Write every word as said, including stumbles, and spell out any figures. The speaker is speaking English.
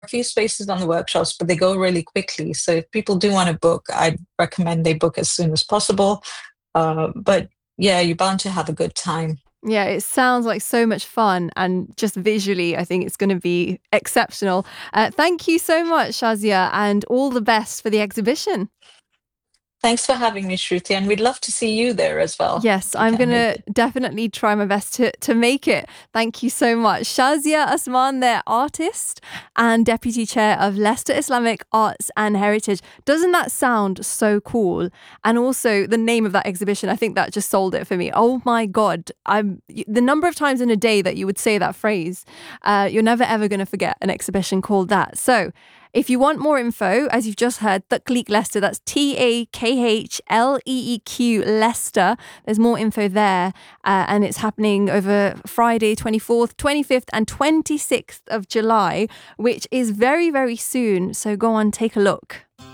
a few spaces on the workshops, but they go really quickly. So if people do want to book, I'd recommend they book as soon as possible. Uh, but yeah, you're bound to have a good time. Yeah, it sounds like so much fun, and just visually, I think it's going to be exceptional. Uh, thank you so much, Shazia, and all the best for the exhibition. Thanks for having me, Shruti, and we'd love to see you there as well Yes, if you I'm can going make to it. definitely try my best to, to make it. Thank you so much. Shazia Asman, their artist and deputy chair of Leicester Islamic Arts and Heritage. Doesn't that sound so cool? And also the name of that exhibition, I think that just sold it for me. Oh my God. I'm the number of times in a day that you would say that phrase, uh, you're never ever going to forget an exhibition called that. So if you want more info, as you've just heard, Takhleeq Leicester, that's T A K H L E E Q Leicester. There's more info there, uh, and it's happening over Friday, twenty-fourth, twenty-fifth, and twenty-sixth of July, which is very, very soon. So go on, take a look.